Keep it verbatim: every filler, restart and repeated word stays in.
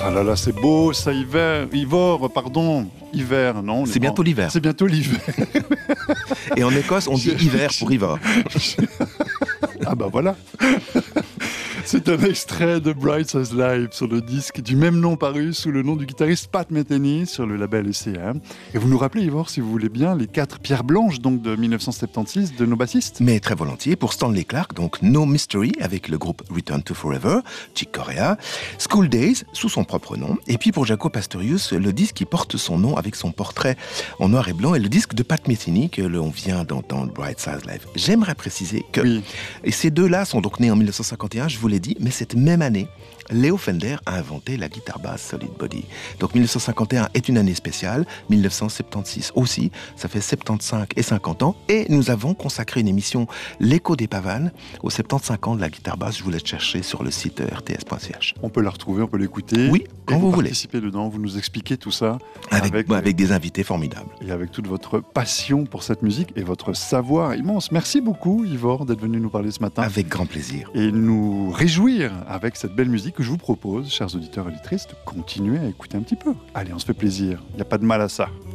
Ah là là, c'est beau, ça, hiver, Ivor, pardon, hiver, non. C'est bientôt l'hiver. C'est bientôt l'hiver. Et en Écosse, on dit hiver pour Ivor. Ah bah voilà. C'est un extrait de Bright Size Live sur le disque du même nom paru sous le nom du guitariste Pat Metheny sur le label E C M. Et vous nous rappelez, Ivor, si vous voulez bien, les quatre pierres blanches donc de dix-neuf cent soixante-seize de nos bassistes. Mais très volontiers, pour Stanley Clarke, donc No Mystery avec le groupe Return to Forever, Chick Corea, School Days sous son propre nom, et puis pour Jaco Pastorius, le disque qui porte son nom avec son portrait en noir et blanc, et le disque de Pat Metheny que l'on vient d'entendre, Bright Size Live. J'aimerais préciser que, oui. et ces deux-là sont donc nés en dix-neuf cent cinquante et un, je vous l'ai dit, mais cette même année, Léo Fender a inventé la guitare basse Solid Body. Donc dix-neuf cent cinquante et un est une année spéciale, dix-neuf cent soixante-seize aussi, ça fait soixante-quinze et cinquante ans, et nous avons consacré une émission L'écho des Pavanes aux soixante-quinze ans de la guitare basse. Je vous laisse chercher sur le site r t s point c h. On peut la retrouver, on peut l'écouter. Oui, quand et vous, vous voulez. Participer dedans, vous nous expliquez tout ça avec, avec, avec des invités formidables. Et avec toute votre passion pour cette musique et votre savoir immense. Merci beaucoup, Ivor, d'être venu nous parler ce matin. Avec grand plaisir. Et nous réjouir avec cette belle musique que je vous propose, chers auditeurs et auditrices, de continuer à écouter un petit peu. Allez, on se fait plaisir. Il n'y a pas de mal à ça.